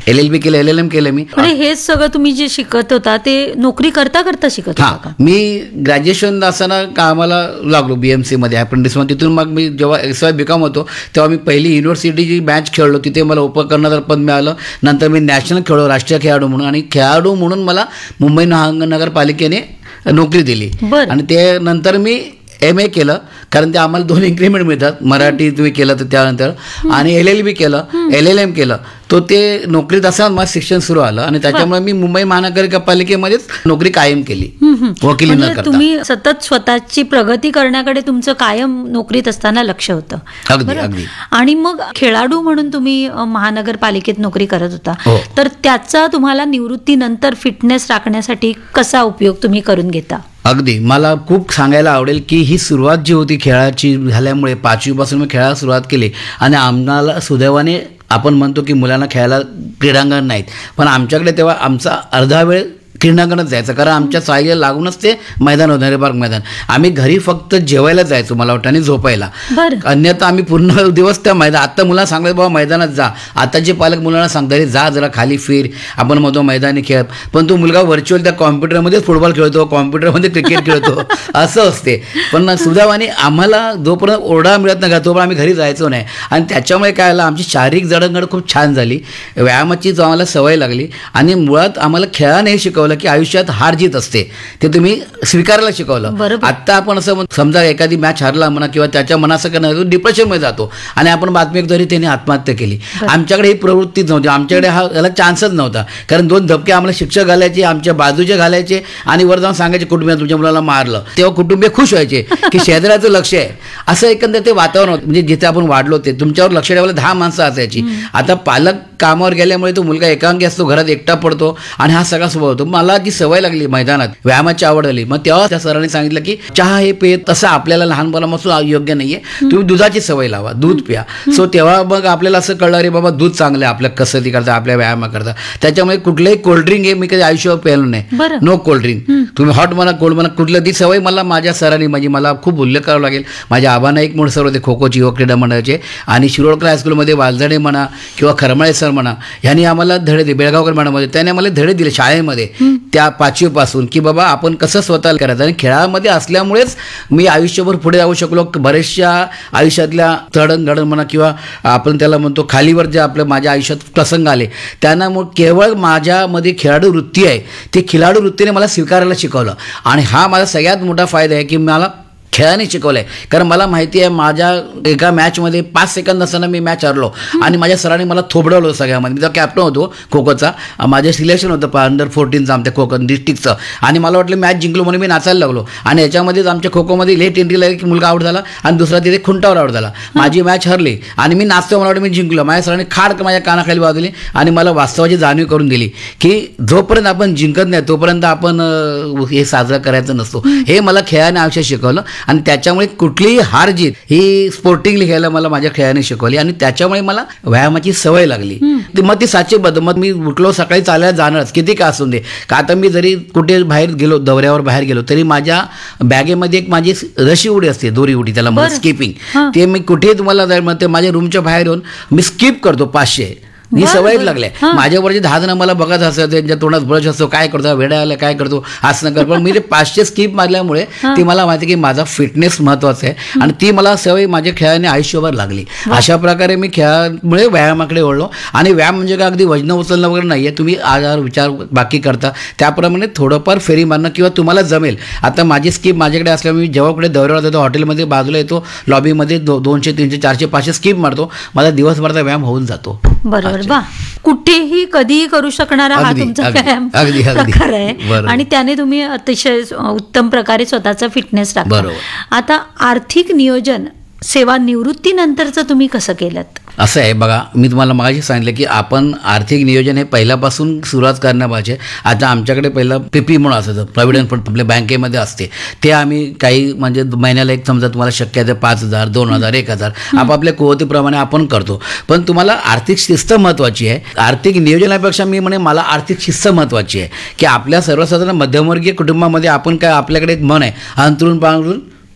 LLB केलं, LLM केलं मी. हे सगळं तुम्ही जे शिकत होता ते नोकरी करता करता शिकत होता का? मी ग्रॅज्युएशन असताना कामाला लागलो BMC मध्ये अप्रेंटिसमध्ये. तिथून मग मी जेव्हा SY BCom होतो तेव्हा मी पहिली युनिव्हर्सिटीची मॅच खेळलो, तिथे मला उपकर्णधार पद मिळालं. नंतर मी नॅशनल खेळलो, राष्ट्रीय खेळाडू म्हणून, आणि खेळाडू म्हणून मला मुंबई महानगरपालिकेने नोकरी दिली. आणि ते नंतर मी MA केलं, कारण ते आम्हाला 2 इन्क्रीमेंट मिळतात, मराठी तुम्ही केलं तर त्यानंतर, आणि LLB केलं, LLM केलं. तो ते नोकरीत असताना माझं शिक्षण सुरू आलं आणि त्याच्यामुळे मी मुंबई महानगरपालिकेमध्येच नोकरी कायम केली, वकिली न करता. तुम्ही सतत स्वतःची प्रगती करण्याकडे तुमचं कायम नोकरीत असताना लक्ष होतं. अगदी. आणि मग खेळाडू म्हणून तुम्ही महानगरपालिकेत नोकरी करत होता, तर त्याचा तुम्हाला निवृत्तीनंतर फिटनेस राखण्यासाठी कसा उपयोग तुम्ही करून घेता? अगदी. मला खूप सांगायला आवडेल की ही सुरुवात जी होती खेळाची झाल्यामुळे 5वीपासून मी खेळायला सुरुवात केली आणि आम्हाला सुदैवाने आपण म्हणतो की मुलांना खेळायला क्रीडांगण नाहीत, पण आमच्याकडे तेव्हा आमचा अर्धा वेळ क्रीडांगणात जायचं, कारण आमच्या साईला लागूनच ते मैदान होतं, नेहरू पार्क मैदान. आम्ही घरी फक्त जेवायला जायचो मला वाटतं आणि झोपायला, अन्यथा आम्ही पूर्ण दिवस त्या मैदान. आता मुलांना सांगायचं बाबा मैदानात जा, आता जे पालक मुलांना सांगतात जा जरा खाली फिर, आपण म्हणतो मैदानी खेळ, पण तो मुलगा व्हर्च्युअल त्या कॉम्प्युटरमध्येच फुटबॉल खेळतो, कॉम्प्युटरमध्ये क्रिकेट खेळतो असं असते. पण सुदैवाने आम्हाला जोपर्यंत ओरडा मिळत नाही तोपर्यंत आम्ही घरी जायचो नाही, आणि त्याच्यामुळे काय आलं, आमची शारीरिक जडणघडण खूप छान झाली, व्यायामाची जो आम्हाला सवय लागली, आणि मुळात आम्हाला खेळाने हे शिकवलं की आयुष्यात हार जीत असते, ते तुम्ही स्वीकारायला शिकवलं. आता आपण असं समजा एखादी मॅच हारला म्हणा किंवा त्याच्या मनाचं करणार डिप्रेशनमध्ये जातो आणि आपण बातमी तरी त्याने आत्महत्या केली. आमच्याकडे ही प्रवृत्तीच नव्हती, आमच्याकडे याला चान्सच नव्हता, कारण 2 धपके आम्हाला शिक्षक घालायचे, आमच्या बाजूचे घालायचे आणि वर जाऊन सांगायचे कुटुंबिया तुमच्या मुलाला मारलं, तेव्हा कुटुंबीय खुश व्हायचे की शेजाऱ्याचं लक्ष आहे. असं एकंदर ते वातावरण होतं, म्हणजे जिथे आपण वाढलो ते तुमच्यावर लक्ष ठेवायला 10 माणसं असायची. आता पालक कामावर गेल्यामुळे तो मुलगा एकांगी असतो, घरात एकटा पडतो आणि हा सगळा स्वभाव होतो. मला जी सवय लागली मैदानात व्यायामाची आवड आली, मग तेव्हा त्या सरांनी सांगितलं की चहा हे पेय तसं आपल्याला लहानपणापासून योग्य नाहीये, तुम्ही दुधाची सवय लावा, दूध प्या. सो तेव्हा मग आपल्याला असं कळलं अरे बाबा दूध चांगलं आहे आपल्या कसरती करता, आपल्या व्यायामाकरता. त्याच्यामुळे कुठलंही कोल्ड्रिंक हे मी कधी आयुष्यावर प्यायलं नाही, नो कोल्ड्रिंक, तुम्ही हॉट म्हणा कोल्ड म्हणा कुठलं, ती सवय मला माझ्या सरांनी, म्हणजे मला खूप उल्लेख करावा लागेल. माझ्या आबांना एक म्हणून सर होते खो खोची युवक क्रीडा मंडळाचे, आणि शिरोडकर हायस्कूलमध्ये वालझाडे म्हणा किंवा खरमाळे सर म्हणा, ह्यांनी आम्हाला धडे दिले, बेळगावकर मॅडममध्ये त्याने आम्हाला धडे दिले शाळेमध्ये त्या 5वीपासून की बाबा आपण कसं स्वतःला करायचं. आणि खेळामध्ये असल्यामुळेच मी आयुष्यभर पुढे जाऊ शकलो. बऱ्याचशा आयुष्यातल्या चढणघडण म्हणा किंवा आपण त्याला म्हणतो खालीवर जे आपल्या माझ्या आयुष्यात प्रसंग आले, त्यांना मग केवळ माझ्यामध्ये खेळाडू वृत्ती आहे, ती खेळाडू वृत्तीने मला स्वीकारायला शिकवलं. आणि हा माझा सगळ्यात मोठा फायदा आहे की मला खेळाने शिकवलं आहे, कारण मला माहिती आहे माझ्या एका मॅचमध्ये 5 सेकंद असताना मी मॅच हरलो आणि माझ्या सरांनी मला थोबडवलं सगळ्यामध्ये. मी तर कॅप्टन होतो खो खोचा, माझं सिलेक्शन होतं अंडर 14चं आमच्या खो खो डिस्ट्रिक्टचं, आणि मला वाटलं मॅच जिंकलो म्हणून मी नाचायला लागलो, आणि याच्यामध्येच आमच्या खो खोमध्ये लेट एंट्रीला एक मुलगा आउट झाला आणि दुसरा तिथे खुंटावर आउट झाला. माझी मॅच हरली आणि मी नाचतो, मला वाटतं मी जिंकलो. माझ्या सरांनी खाडक माझ्या कानाखाली वाजवली आणि मला वास्तवाची जाणीव करून दिली की जोपर्यंत आपण जिंकत नाही तोपर्यंत आपण हे साजरा करायचं नसतो. हे मला खेळाने आयुष्यात शिकवलं, आणि त्याच्यामुळे कुठलीही हार जीत ही स्पोर्टिंगली घ्यायला मला माझ्या खेळाने शिकवली, आणि त्याच्यामुळे मला व्यायामाची सवय लागली. मग ती साचेबद्ध, मग मी उठलो सकाळी चालायला जाणारच किती का असून दे. का आता मी जरी कुठे बाहेर गेलो, दौऱ्यावर बाहेर गेलो, तरी माझ्या बॅगेमध्ये एक माझी रशी उडी असते, दोरी उडी त्याला मला स्किपिंग, ते मी कुठेही तुम्हाला जाईल म्हणते माझ्या रूमच्या बाहेर येऊन मी स्किप करतो 500. ही सवयच लागली. माझ्यावरचे 10 जण मला बघत असतात, त्यांच्या तोंडात ब्रश असतो, काय करतो वेड्या आला काय करतो असं नका. पण मी ते 500 स्किप मारल्यामुळे ती मला माहिती की माझा फिटनेस महत्वाचा आहे, आणि ती मला सवय माझ्या खेळाने आयुष्यभर लागली. अशा प्रकारे मी खेळामुळे व्यायामाकडे वळलो. आणि व्यायाम म्हणजे काय अगदी वजन उचलणं वगैरे नाही आहे, तुम्ही आजार विचार बाकी करता त्याप्रमाणे थोडंफार फेरी मारणं किंवा तुम्हाला जमेल. आता माझी स्किप माझ्याकडे असल्यामुळे मी जेव्हा कुठे दौऱ्यावर जातो हॉटेलमध्ये बाजूला येतो, लॉबीमध्ये 200 300 400 500 स्किप मारतो, माझा दिवसभराचा व्यायाम होऊन जातो. बरोबर, वा, कुठेही कधीही करू शकणारा हा तुमचा व्यायाम प्रकार आहे, आणि त्याने तुम्ही अतिशय उत्तम प्रकारे स्वतःचा फिटनेस राखता. आता आर्थिक नियोजन सेवानिवृत्तीनंतरचं तुम्ही कसं केलं? असं आहे बघा, मी तुम्हाला मगाशी सांगितलं की आपण आर्थिक नियोजन हे पहिल्यापासून सुरुवात करणं पाहिजे. आता आमच्याकडे पहिलं PP म्हणून असायचं, प्रॉव्हिडंट फंड आपल्या बँकेमध्ये असते, ते आम्ही काही म्हणजे महिन्याला एक समजा तुम्हाला शक्य आहे 5,000 2,000 1,000 आपापल्या कुवतीप्रमाणे आपण करतो. पण तुम्हाला आर्थिक शिस्त महत्त्वाची आहे. आर्थिक नियोजनापेक्षा मी म्हणे मला आर्थिक शिस्त महत्त्वाची आहे की आपल्या सर्वसाधारण मध्यमवर्गीय कुटुंबामध्ये आपण काय आपल्याकडे एक मन आहे, अंतरून पांघरून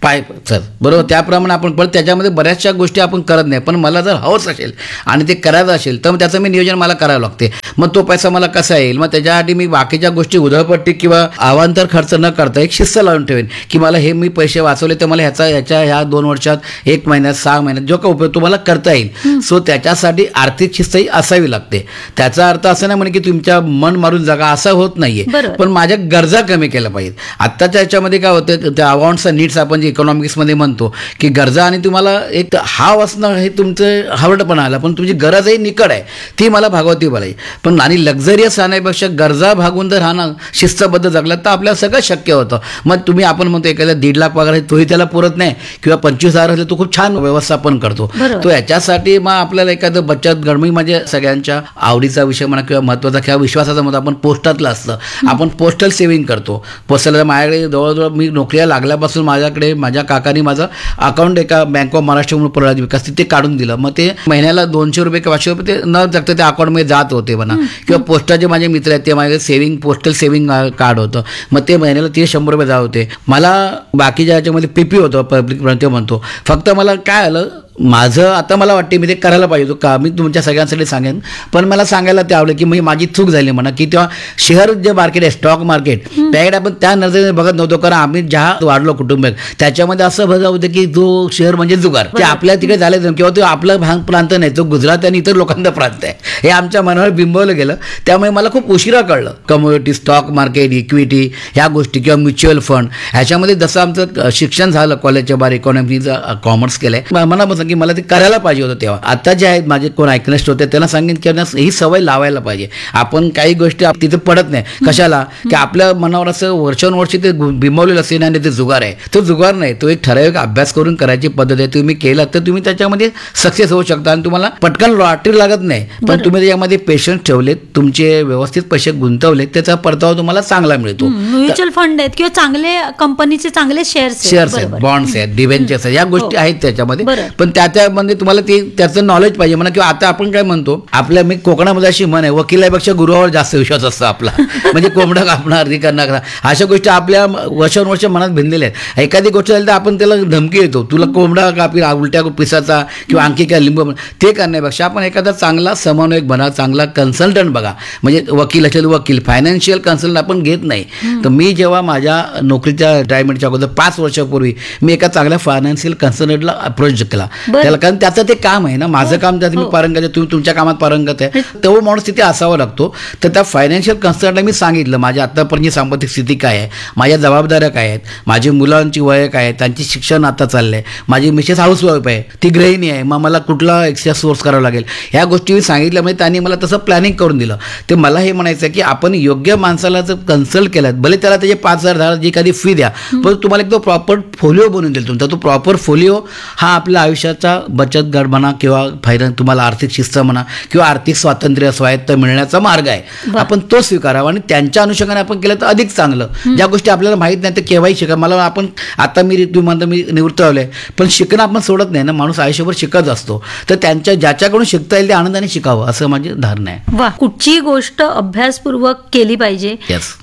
सर बरोबर. त्याप्रमाणे आपण पण त्याच्यामध्ये बऱ्याचशा गोष्टी आपण करत नाही. पण मला जर हवंच असेल आणि ते करायचं असेल तर त्याचं मी नियोजन मला करावं लागते. मग तो पैसा मला कसा येईल, मग त्याच्यासाठी मी बाकीच्या गोष्टी उधळपट्टी किंवा अवांतर खर्च न करता एक शिस्त लावून ठेवेन की मला हे मी पैसे वाचवले तर मला ह्या 2 वर्षात 1 महिन्यात 6 महिन्यात जो काही उपयोग तुम्हाला करता येईल. सो त्याच्यासाठी आर्थिक शिस्तही असावी लागते. त्याचा अर्थ असं नाही म्हणे की तुमच्या मन मारून जगा, असं होत नाहीये. पण माझ्या गरजा कमी केल्या पाहिजेत. आत्ताच्या ह्याच्यामध्ये काय होतं, त्या अवाउंट्स नीड्स आपण जे इकॉनॉमिक्समध्ये म्हणतो की गरजा आणि तुम्हाला एक हाव असणं हे तुमचं हावडपणा आला, पण तुमची गरजही निकड आहे ती मला भागवती पाहिजे. पण आणि लक्झरियस राहण्यापेक्षा गरजा भागून जर राहणं शिस्तबद्ध जगला तर आपल्याला सगळं शक्य होतं. मग तुम्ही आपण म्हणतो एखाद्या 1.5 लाख पगार आहे तोही त्याला पुरत नाही, किंवा 25,000 असले तो खूप छान व्यवस्थापन करतो. तो याच्यासाठी मग आपल्याला एखादं बचत गट म्हणजे सगळ्यांच्या आवडीचा विषय म्हणा किंवा महत्त्वाचा किंवा विश्वासाचा मत आपण पोस्टातलं असतं. आपण पोस्टल सेव्हिंग करतो. पोस्टल माझ्याकडे जवळजवळ मी नोकरीला लागल्यापासून माझ्याकडे माझ्या काकांनी माझं अकाउंट एका बँक ऑफ महाराष्ट्र म्हणून प्रणाली विकास ते काढून दिलं. मग ते महिन्याला 200 रुपये किंवा 500 रुपये ते न जगता त्या अकाउंटमध्ये जात होते म्हणा. किंवा पोस्टाचे माझे मित्र आहेत ते माझे पोस्टल सेव्हिंग कार्ड होतं, मग ते महिन्याला 100 रुपये जात होते. मला बाकीच्या ह्याच्यामध्ये पीपी होतं, पब्लिक म्हणतो. फक्त मला काय आलं, माझं आता मला वाटते मी ते करायला पाहिजे होतं का, मी तुमच्या सगळ्यांसाठी सांगेन. पण मला सांगायला ते आवडेल की म्हणजे माझी चूक झाली म्हणा, की तेव्हा शेअर जे मार्केट आहे स्टॉक मार्केट त्याकडे आपण त्या नजरेने बघत नव्हतो. कारण आम्ही ज्या वाढलो कुटुंब त्याच्यामध्ये असं बघा होतं की जो शेअर म्हणजे जुगार, ते आपल्या तिकडे झाले किंवा तो आपला प्रांत नाही, तो गुजरात आणि इतर लोकांचा प्रांत आहे हे आमच्या मनावर बिंबवलं गेलं. त्यामुळे मला खूप उशिरा कळलं कमोडिटी, स्टॉक मार्केट, इक्विटी ह्या गोष्टी किंवा म्युच्युअल फंड ह्याच्यामध्ये जसं आमचं शिक्षण झालं कॉलेजच्या बार इकॉनॉमीचं कॉमर्स केलंय, मला की मला ते करायला पाहिजे होतं. तेव्हा आता जे आहेत माझे कोण ऐकण्यास्ट होते त्यांना सांगेन की ही सवय लावायला पाहिजे. आपण काही गोष्टी तिथे पडत नाही. कशाला की आपल्या मनावर असं वर्षानुवर्षी ते बिंबवलेलं असेल आणि ते जुगार आहे. तो जुगार नाही, तो एक ठराविक अभ्यास करून करायची पद्धत आहे. तुम्ही केलं तर तुम्ही त्याच्यामध्ये सक्सेस होऊ शकता आणि तुम्हाला पटकन लॉटरी लागत नाही. पण तुम्ही त्याच्यामध्ये पेशन्स ठेवलेत, तुमचे व्यवस्थित पैसे गुंतवलेत, त्याचा परतावा तुम्हाला चांगला मिळतो. म्युच्युअल फंड आहेत किंवा चांगले कंपनीचे चांगले शेअर्स आहेत, बॉन्ड्स आहेत, डिबेंचर्स आहेत, या गोष्टी आहेत त्याच्यामध्ये. पण त्याच्यामध्ये तुम्हाला त्याचं नॉलेज पाहिजे म्हणा. किंवा आता आपण काय म्हणतो, आपल्या मी कोकणामध्ये अशी म्हण आहे, वकिलापेक्षा गुरुवावर जास्त विश्वास असतो आपला. म्हणजे कोंबडा कापणार, करणार, अशा गोष्टी आपल्या वर्षानुवर्ष मनात भिनलेल्या आहेत. एखादी गोष्ट झाली तर आपण त्याला धमकी येतो, तुला कोंबडा कापी उलट्या पिसाचा किंवा आणखी काय लिंबू, ते करण्यापेक्षा आपण एखादा चांगला समन्वयक बना, चांगला कन्सल्टंट बघा. म्हणजे वकील असेल वकील, फायनान्शियल कन्सल्टंट आपण घेत नाही. तर मी जेव्हा माझ्या नोकरीच्या रिटायरमेंटच्या अगोदर 5 वर्षापूर्वी मी एका चांगल्या फायनान्शियल कन्सल्टंटला अप्रोच केला. त्याला कारण त्याचं ते काम आहे ना, माझं काम त्यात मी पारंगत आहे, तुम्ही तुमच्या कामात पारंगत आहे, तो माणूस तिथे असावा लागतो. तर त्या फायनान्शियल कन्सल्टंटला मी सांगितलं माझ्या आतापर्यंत साമ്പत्तिक स्थिती काय आहे, माझ्या जबाबदाऱ्या काय आहेत, माझी मुलांची वय काय आहे, त्यांची शिक्षण आता चाललंय, माझी मिसेस हाऊसवाईफ आहे, ती गृहिणी आहे, मग मला कुठला एक्स्ट्रा सोर्स करावा लागेल, ह्या गोष्टी मी सांगितल्या. म्हणजे त्यांनी मला तसं प्लॅनिंग करून दिलं. ते मला हे म्हणायचं आहे की आपण योग्य माणसाला जर कन्सल्ट केलात, भले त्याला त्याचे 5,000 जी एखादी फी द्या, पण तुम्हाला एक तो प्रॉपर फोलिओ बनवून देईल. तुमचा तो प्रॉपर फोलिओ हा आपल्या आयुष्याचा बचत गट म्हणा किंवा फायनान्स, तुम्हाला आर्थिक शिस्त म्हणा किंवा आर्थिक स्वातंत्र्य स्वायत्त मिळण्याचा मार्ग आहे. आपण तो स्वीकारावा आणि त्यांच्या अनुषंगाने आपण केलं तर अधिक चांगलं. ज्या गोष्टी आपल्याला माहीत नाही ते केव्हाही शिका. मला आपण आता तुम्ही म्हणता मी निवृत्त आलोय, पण शिकणं आपण सोडत नाही ना, माणूस आयुष्यभर शिकत असतो. तर ज्याच्याकडून शिकता येईल ते आनंदाने शिकावं असं माझी धारणा आहे. वा, कुठची गोष्ट अभ्यासपूर्वक केली पाहिजे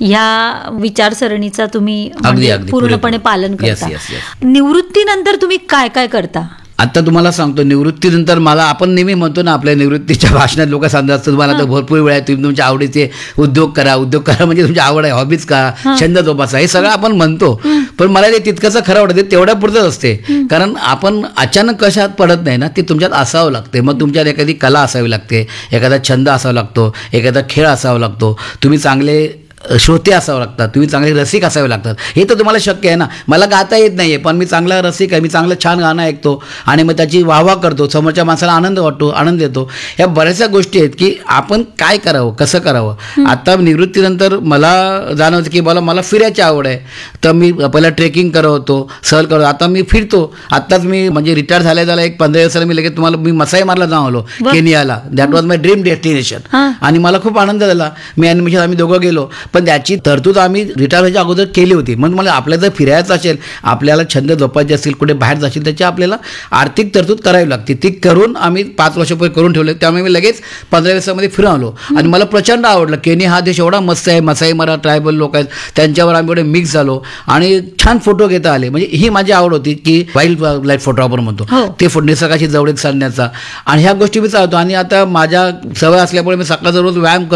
या विचारसरणीचा तुम्ही पूर्णपणे पालन करता. निवृत्तीनंतर तुम्ही काय काय करता? आता तुम्हाला सांगतो, निवृत्तीनंतर मला, आपण नेहमी म्हणतो ना आपल्या निवृत्तीच्या भाषणात लोक सांगतात तुम्हाला तर भरपूर वेळ आहे, तुम्ही तुमच्या आवडीचे उद्योग करा म्हणजे तुमची आवड आहे, हॉबीज का, छंद जोपासा, हे सगळं आपण म्हणतो. पण मला ते तितकंसं खरं वाटतं, तेवढ्या पुरतंच असते. कारण आपण अचानक कशात पडत नाही ना, ते तुमच्यात असावं लागते. मग तुमच्यात एखादी कला असावी लागते, एखादा छंद असावा लागतो, एखादा खेळ असावा लागतो, तुम्ही चांगले श्रोते असावं लागतात, तुम्ही चांगले रसिक असावे लागतात. हे तर तुम्हाला शक्य आहे ना. मला गाता येत नाही आहे, पण मी चांगला रसिक आहे, मी चांगलं छान गाणं ऐकतो आणि मग त्याची वाहवा करतो, समोरच्या माणसाला आनंद वाटतो, आनंद देतो. ह्या बऱ्याचशा गोष्टी आहेत की आपण काय करावं, कसं करावं. आता निवृत्तीनंतर मला जाणवतं की मला फिरायची आवड आहे, तर मी पहिला ट्रेकिंग करत होतो, सहल करतो, आता मी फिरतो. आत्ताच मी म्हणजे रिटायर झाल्या 15 दिवसाला मी लगेच मी मसाई मारला जाऊन आलो केनियाला. That was my dream destination आणि मला खूप आनंद झाला. मी आणि मिसेस आम्ही दोघं गेलो. पण त्याची तरतूद आम्ही रिटायर व्हायच्या अगोदर केली होती. म्हणून मला आपल्याला जर फिरायचं असेल, आपल्याला छंद जोपायचे असतील, कुठे बाहेर जाशील, त्याची आपल्याला आर्थिक तरतूद करावी लागते. ती करून आम्ही 5 वर्षापूर्वी करून ठेवलं. त्यामुळे मी लगेच 15-20 दिवसामध्ये फिरून आलो आणि मला प्रचंड आवडलं. केनिया हा देश एवढा मस्त आहे, मसाई मरा ट्रायबल लोक आहेत, त्यांच्यावर आम्ही एवढे मिक्स झालो आणि छान फोटो घेता आले. म्हणजे ही माझी आवड होती की वाईल्ड लाईफ फोटोग्राफर म्हणतो ते निसर्गाशी जवळीक साधण्याचा. आणि ह्या गोष्टी मी चालवतो. आणि आता माझ्या सवय असल्यामुळे मी सकाळचा रोज व्यायाम